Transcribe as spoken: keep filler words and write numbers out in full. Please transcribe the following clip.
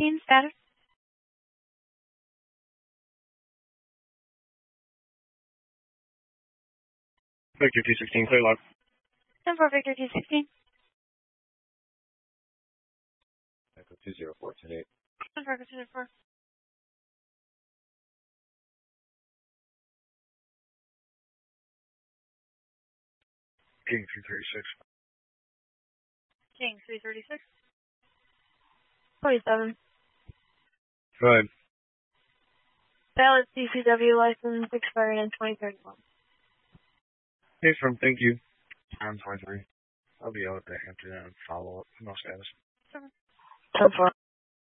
sixteen, status? Victor two sixteen, clear log. ten four, Victor two sixteen. Echo two zero four, ten eight. ten four, Echo two zero four. King three thirty-six. King three thirty-six. twenty-seven. Go ahead. Valid C C W license expiring in twenty thirty-one. Hey, from thank you. I'm twenty-three. I'll be out there after that and follow up. No status. ten four.